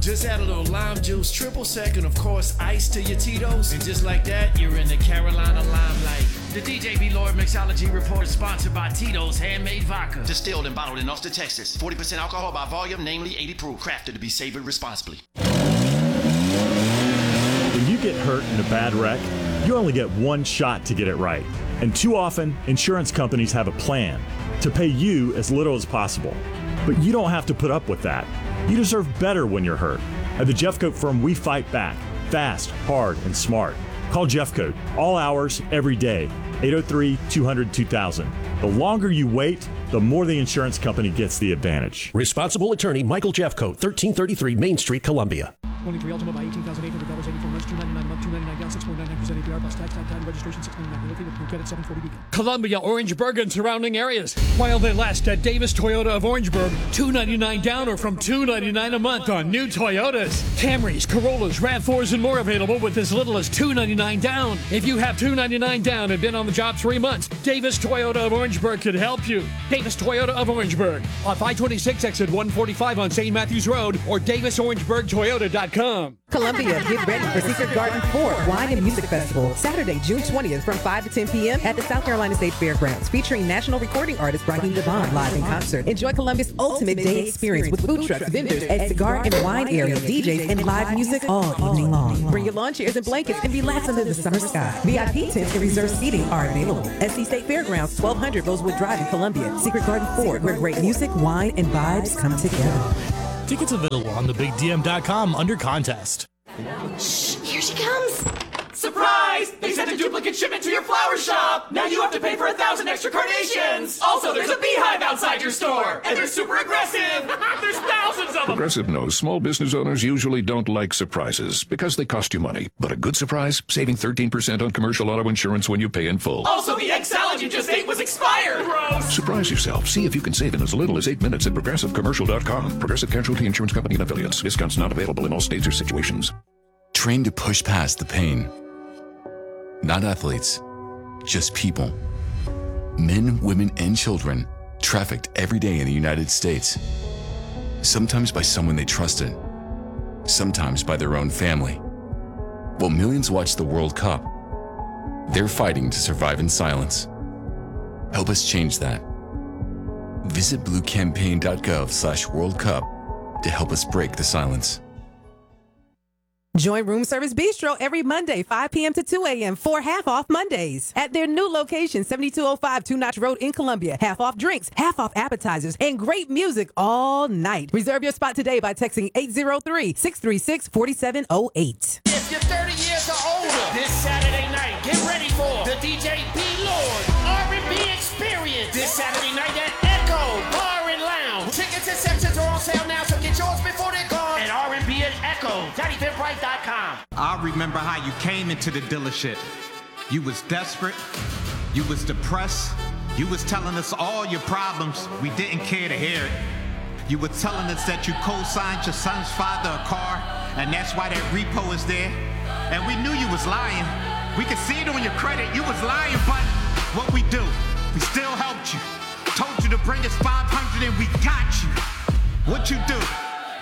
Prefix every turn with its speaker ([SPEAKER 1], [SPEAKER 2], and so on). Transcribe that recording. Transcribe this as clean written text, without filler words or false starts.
[SPEAKER 1] Just add a little lime juice, triple sec, and of course, ice to your Tito's. And just like that, you're in the Carolina limelight. The DJ B. Lloyd Mixology Report is sponsored by Tito's Handmade Vodka. Distilled and bottled in Austin, Texas. 40% alcohol by volume, namely 80 proof. Crafted to be savored responsibly.
[SPEAKER 2] When you get hurt in a bad wreck, you only get one shot to get it right. And too often, insurance companies have a plan to pay you as little as possible. But you don't have to put up with that. You deserve better when you're hurt. At the Jeffcoat firm, we fight back. Fast, hard, and smart. Call Jeffcoat. All hours, every day. 803-200-2000. The longer you wait, the more the insurance company gets the advantage.
[SPEAKER 3] Responsible attorney Michael Jeffcoat, 1333 Main Street, Columbia.
[SPEAKER 4] 23 Ultima by $18,800, 84 months, $299 a month, $299 down, 6.99% APR plus tax, time, registration, $699. Located with credit, 740 weekend.
[SPEAKER 5] Columbia, Orangeburg, and surrounding areas. While they last at Davis Toyota of Orangeburg, $299 down or from $299 a month on new Toyotas. Camrys, Corollas, RAV4s, and more available with as little as $299 down. If you have $299 down and been on the job 3 months, Davis Toyota of Orangeburg could help you. Davis Toyota of Orangeburg, off I-26 exit 145 on St. Matthews Road, or DavisOrangeburgToyota.com.
[SPEAKER 6] Columbia, get ready for Secret Garden 4 Wine and Music Festival, Saturday, June 20th from 5 to 10 p.m. at the South Carolina State Fairgrounds, featuring national recording artist Raheem DeVaughn live in concert. Enjoy Columbia's ultimate day experience with food trucks, vendors, a cigar and wine area, DJs, and live music all evening long. Bring your lawn chairs and blankets and relax under the summer sky. VIP tents and reserved seating are available. SC State Fairgrounds, 1200 Rosewood Drive in Columbia. Secret Garden 4, where great music, wine, and vibes come together.
[SPEAKER 7] Tickets available on thebigdm.com under contest.
[SPEAKER 8] Shh, here she comes. Surprise! They sent a duplicate shipment to your flower shop. Now you have to pay for 1,000 extra carnations. Also, there's a beehive outside your store, and they're super aggressive. There's thousands of them.
[SPEAKER 9] Progressive knows small business owners usually don't like surprises because they cost you money. But a good surprise, saving 13% on commercial auto insurance when you pay in full.
[SPEAKER 8] Also, the egg salad you just ate was expired. Gross.
[SPEAKER 9] Surprise yourself. See if you can save in as little as 8 minutes at progressivecommercial.com. Progressive Casualty Insurance Company and affiliates. Discounts not available in all states or situations.
[SPEAKER 10] Train to push past the pain. Not athletes, just people. Men, women, and children trafficked every day in the United States. Sometimes by someone they trusted, sometimes by their own family. While millions watch the World Cup, they're fighting to survive in silence. Help us change that. Visit bluecampaign.gov/World Cup to help us break the silence.
[SPEAKER 6] Join Room Service Bistro every Monday, 5 p.m. to 2 a.m. for half off Mondays at their new location, 7205 Two Notch Road in Columbia. Half off drinks, half off appetizers, and great music all night. Reserve your spot today by texting 803-636-4708.
[SPEAKER 1] If you're 30 years or older, this Saturday night, get ready for the DJ B. Lloyd R&B Experience. This Saturday night at Echo Bar and Lounge. Tickets and sections are on sale now, so get yours before they're gone. And R&B at Echo, JohnnyFitBright.com.
[SPEAKER 11] I remember how you came into the dealership. You was desperate. You was depressed. You was telling us all your problems. We didn't care to hear it. You were telling us that you co-signed your son's father a car, and that's why that repo is there. And we knew you was lying. We could see it on your credit. You was lying, but what we do? We still helped you. Told you to bring us 500 and we got you. What you do?